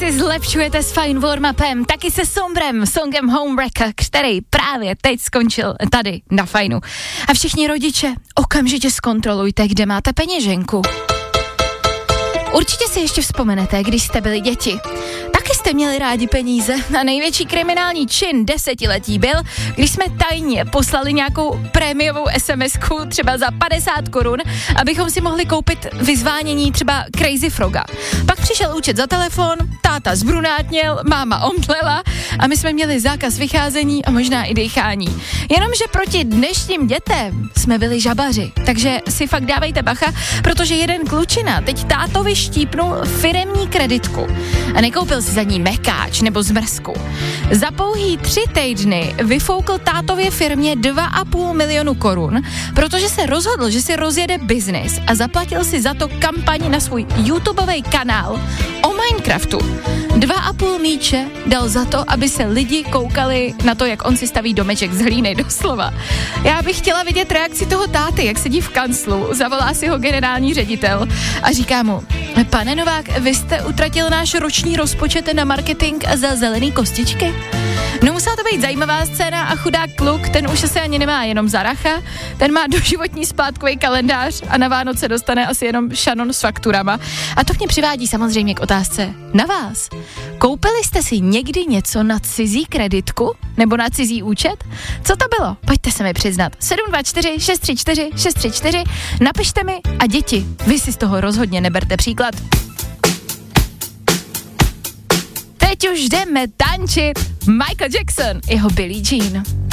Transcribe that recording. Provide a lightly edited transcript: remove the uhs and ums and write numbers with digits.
si zlepšujete s Fine Warm-upem, taky se Sombrem, songem Homewrecker, který právě teď skončil tady na Fajnu. A všichni rodiče, okamžitě zkontrolujte, kde máte peněženku. Určitě si ještě vzpomenete, když jste byli děti. Taky jste měli rádi peníze a největší kriminální čin desetiletí byl, když jsme tajně poslali nějakou prémiovou SMS-ku třeba za 50 korun, abychom si mohli koupit vyzvánění třeba Crazy Froga. Pak přišel účet za telefon, táta zbrunátněl, máma omdlela a my jsme měli zákaz vycházení a možná i dýchání. Jenomže proti dnešním dětem jsme byli žabaři, takže si fakt dávejte bacha, protože jeden klučina teď tátovi štípnul firemní kreditku a nekoupil si za ní mekáč nebo zmrzku. Za pouhý 3 týdny vyfoukl tátově firmě 2,5 milionu korun, protože se rozhodl, že si rozjede biznis a zaplatil si za to kampaň na svůj YouTubeový kanál o Minecraftu. 2,5 míče dal za to, aby se lidi koukali na to, jak on si staví domeček z hlíny doslova. Já bych chtěla vidět reakci toho táty, jak sedí v kanclu, zavolá si ho generální ředitel a říká mu: pane Novák, vy jste utratil náš roční rozpočet na marketing za zelený kostičky? No musela to být zajímavá scéna a chudák kluk, ten už asi ani nemá jenom zaracha, ten má doživotní splátkový kalendář a na Vánoce dostane asi jenom šanon s fakturama. A to mě přivádí samozřejmě k otázce na vás. Koupili jste si někdy něco na cizí kreditku nebo na cizí účet? Co to bylo? Pojďte se mi přiznat. 724 634 634, napište mi a děti, vy si z toho rozhodně neberte příklad. Teď už jdeme tančit. Michael Jackson, jeho Billie Jean.